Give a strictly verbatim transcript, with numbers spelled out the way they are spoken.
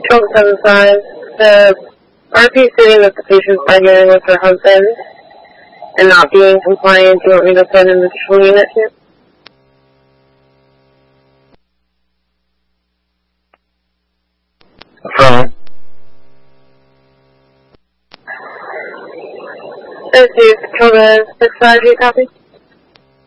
twelve seven five, the R P stating that the patient's arguing with her husband and not being compliant. Do you want me to send an additional unit here? Affirm. Let's do control the six five, do you copy?